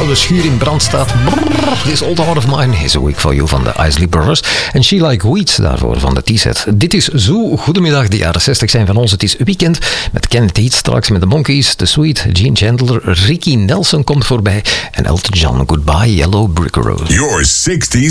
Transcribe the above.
oude schuur in brand staat. This Old Heart of Mine is a Week for You van de Isley Brothers. En She Like Weeds daarvoor van de T-set. Dit is Zo. Goedemiddag, de jaren 60 zijn van ons. Het is weekend met Kenneth Heat straks met de Monkees, The Sweet, Gene Chandler, Ricky Nelson komt voorbij en Elton John. Goodbye Yellow Brick Road. Your 60s